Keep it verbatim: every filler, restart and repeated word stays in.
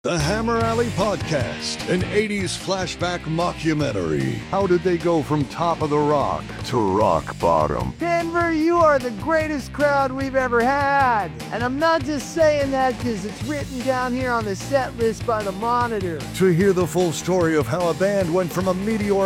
The Hammer Alley Podcast, an eighties flashback mockumentary. How did they go from top of the rock to rock bottom? Denver, you are the greatest crowd we've ever had. And I'm not just saying that because it's written down here on the set list by the Monitor. To hear the full story of how a band went from a meteoric